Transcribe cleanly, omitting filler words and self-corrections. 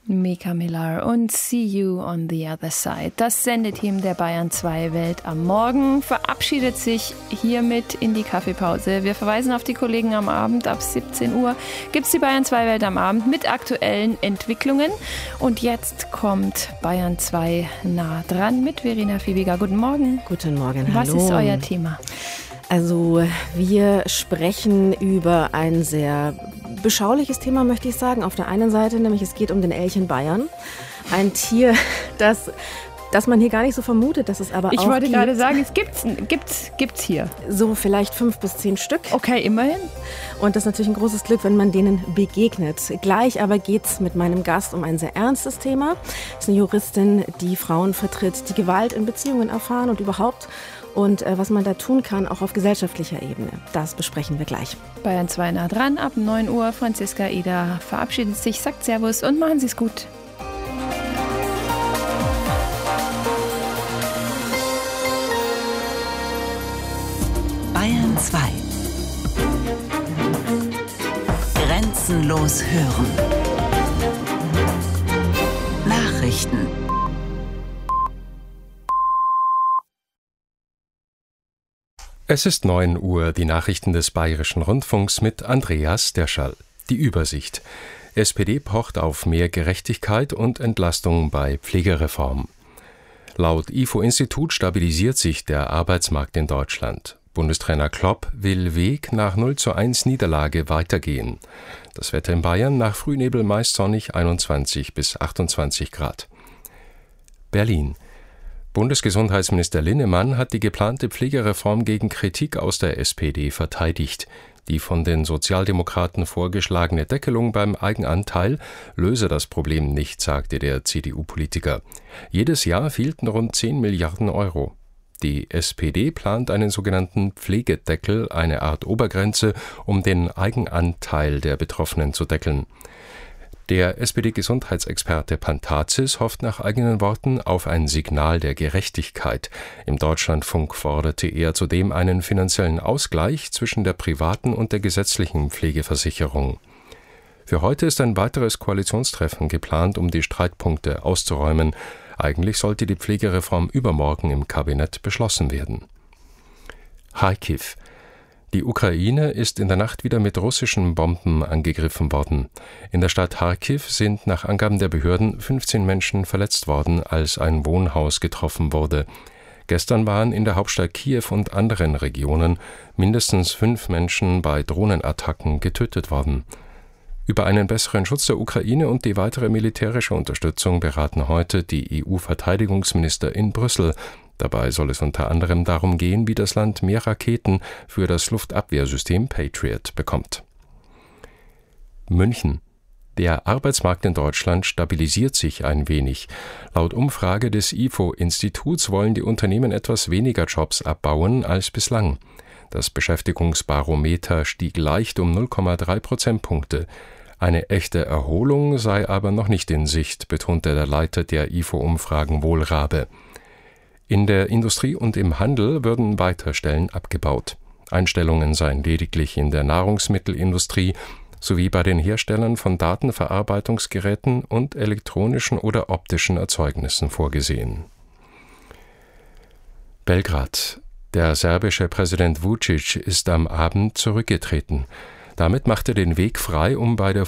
Mika Miller und See You on the Other Side. Das Sendeteam der Bayern 2 Welt am Morgen verabschiedet sich hiermit in die Kaffeepause. Wir verweisen auf die Kollegen am Abend. Ab 17 Uhr gibt es die Bayern 2 Welt am Abend mit aktuellen Entwicklungen. Und jetzt kommt Bayern 2 nah dran mit Verena Fiebiger. Guten Morgen. Guten Morgen, hallo. Was ist euer Thema? Also wir sprechen über ein sehr beschauliches Thema, möchte ich sagen. Auf der einen Seite, nämlich es geht um den Elchen Bayern. Ein Tier, das man hier gar nicht so vermutet, dass es aber ich auch wollte gibt. gerade sagen, es gibt's hier. So vielleicht 5 bis 10 Stück. Okay, immerhin. Und das ist natürlich ein großes Glück, wenn man denen begegnet. Gleich aber geht's mit meinem Gast um ein sehr ernstes Thema. Es ist eine Juristin, die Frauen vertritt, die Gewalt in Beziehungen erfahren und überhaupt. Und was man da tun kann, auch auf gesellschaftlicher Ebene. Das besprechen wir gleich. Bayern 2 nah dran, ab 9 Uhr. Franziska Eder verabschiedet sich, sagt Servus und machen Sie es gut. Bayern 2. Grenzenlos hören. Nachrichten. Es ist 9 Uhr, die Nachrichten des Bayerischen Rundfunks mit Andreas Derschall. Die Übersicht. SPD pocht auf mehr Gerechtigkeit und Entlastung bei Pflegereform. Laut IFO-Institut stabilisiert sich der Arbeitsmarkt in Deutschland. Bundestrainer Klopp will Weg nach 0:1 Niederlage weitergehen. Das Wetter in Bayern nach Frühnebel meist sonnig 21 bis 28 Grad. Berlin. Bundesgesundheitsminister Linnemann hat die geplante Pflegereform gegen Kritik aus der SPD verteidigt. Die von den Sozialdemokraten vorgeschlagene Deckelung beim Eigenanteil löse das Problem nicht, sagte der CDU-Politiker. Jedes Jahr fehlten rund 10 Milliarden Euro. Die SPD plant einen sogenannten Pflegedeckel, eine Art Obergrenze, um den Eigenanteil der Betroffenen zu deckeln. Der SPD-Gesundheitsexperte Pantazis hofft nach eigenen Worten auf ein Signal der Gerechtigkeit. Im Deutschlandfunk forderte er zudem einen finanziellen Ausgleich zwischen der privaten und der gesetzlichen Pflegeversicherung. Für heute ist ein weiteres Koalitionstreffen geplant, um die Streitpunkte auszuräumen. Eigentlich sollte die Pflegereform übermorgen im Kabinett beschlossen werden. Charkiw. Die Ukraine ist in der Nacht wieder mit russischen Bomben angegriffen worden. In der Stadt Charkiw sind nach Angaben der Behörden 15 Menschen verletzt worden, als ein Wohnhaus getroffen wurde. Gestern waren in der Hauptstadt Kiew und anderen Regionen mindestens 5 Menschen bei Drohnenattacken getötet worden. Über einen besseren Schutz der Ukraine und die weitere militärische Unterstützung beraten heute die EU-Verteidigungsminister in Brüssel. Dabei soll es unter anderem darum gehen, wie das Land mehr Raketen für das Luftabwehrsystem Patriot bekommt. München. Der Arbeitsmarkt in Deutschland stabilisiert sich ein wenig. Laut Umfrage des IFO-Instituts wollen die Unternehmen etwas weniger Jobs abbauen als bislang. Das Beschäftigungsbarometer stieg leicht um 0,3 Prozentpunkte. Eine echte Erholung sei aber noch nicht in Sicht, betonte der Leiter der IFO-Umfragen Wohlrabe. In der Industrie und im Handel würden weiter Stellen abgebaut. Einstellungen seien lediglich in der Nahrungsmittelindustrie sowie bei den Herstellern von Datenverarbeitungsgeräten und elektronischen oder optischen Erzeugnissen vorgesehen. Belgrad. Der serbische Präsident Vučić ist am Abend zurückgetreten. Damit macht er den Weg frei, um bei der